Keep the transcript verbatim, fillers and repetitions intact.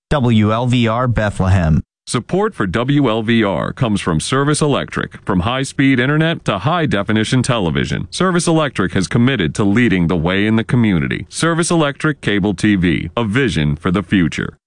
W L V R Bethlehem. Support for W L V R comes from Service Electric. From high-speed internet to high-definition television, Service Electric has committed to leading the way in the community. Service Electric Cable T V, a vision for the future.